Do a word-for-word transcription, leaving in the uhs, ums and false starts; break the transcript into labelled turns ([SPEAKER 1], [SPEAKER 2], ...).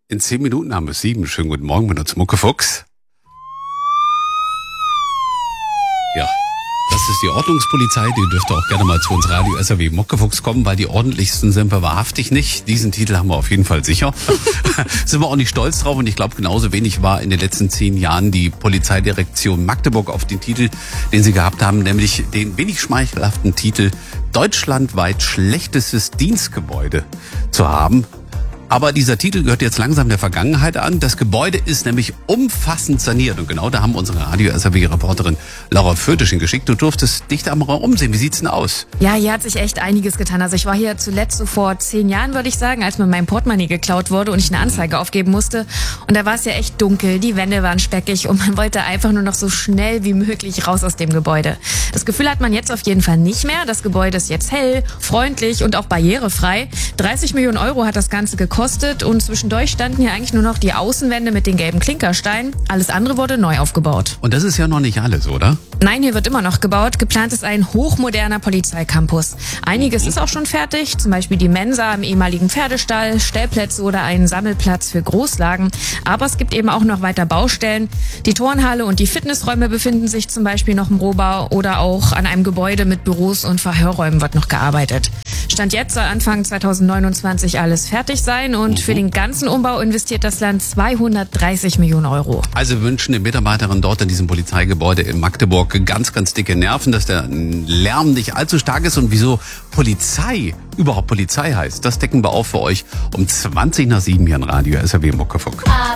[SPEAKER 1] In zehn Minuten haben wir es sieben. Schönen guten Morgen mit uns Muckefuchs. Ja, das ist die Ordnungspolizei. Die dürfte auch gerne mal zu uns Radio S R W Muckefuchs kommen, weil die ordentlichsten sind wir wahrhaftig nicht. Diesen Titel haben wir auf jeden Fall sicher. Sind wir auch nicht stolz drauf und ich glaube, genauso wenig war in den letzten zehn Jahren die Polizeidirektion Magdeburg auf den Titel, den sie gehabt haben, nämlich den wenig schmeichelhaften Titel deutschlandweit schlechtestes Dienstgebäude zu haben. Aber dieser Titel gehört jetzt langsam der Vergangenheit an. Das Gebäude ist nämlich umfassend saniert. Und genau da haben unsere Radio-S R W-Reporterin Laura Fötisch hingeschickt. Du durftest dich da mal umsehen. Wie sieht's denn aus?
[SPEAKER 2] Ja, hier hat sich echt einiges getan. Also ich war hier zuletzt so vor zehn Jahren, würde ich sagen, als mir mein Portemonnaie geklaut wurde und ich eine Anzeige aufgeben musste. Und da war es ja echt dunkel, die Wände waren speckig und man wollte einfach nur noch so schnell wie möglich raus aus dem Gebäude. Das Gefühl hat man jetzt auf jeden Fall nicht mehr. Das Gebäude ist jetzt hell, freundlich und auch barrierefrei. dreißig Millionen Euro hat das Ganze gekostet. Kostet und zwischendurch standen hier eigentlich nur noch die Außenwände mit den gelben Klinkersteinen. Alles andere wurde neu aufgebaut.
[SPEAKER 1] Und das ist ja noch nicht alles, oder?
[SPEAKER 2] Nein, hier wird immer noch gebaut. Geplant ist ein hochmoderner Polizeicampus. Einiges ist auch schon fertig, zum Beispiel die Mensa im ehemaligen Pferdestall, Stellplätze oder einen Sammelplatz für Großlagen. Aber es gibt eben auch noch weiter Baustellen. Die Turnhalle und die Fitnessräume befinden sich zum Beispiel noch im Rohbau oder auch an einem Gebäude mit Büros und Verhörräumen wird noch gearbeitet. Stand jetzt soll Anfang zweitausendneunundzwanzig alles fertig sein und für den ganzen Umbau investiert das Land zweihundertdreißig Millionen Euro.
[SPEAKER 1] Also wir wünschen den Mitarbeiterinnen dort in diesem Polizeigebäude in Magdeburg ganz, ganz dicke Nerven, dass der Lärm nicht allzu stark ist und wieso Polizei überhaupt Polizei heißt. Das decken wir auf für euch um zwanzig nach sieben hier in Radio S R W Muckefuck.